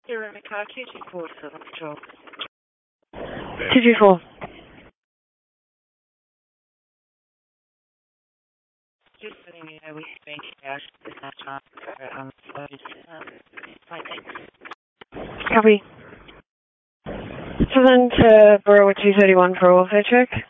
Zero Macau 224 Southern Patrol. 224. Just letting you know we think this is our flight deck. Copy. 7 to Borough 231 for a welfare check.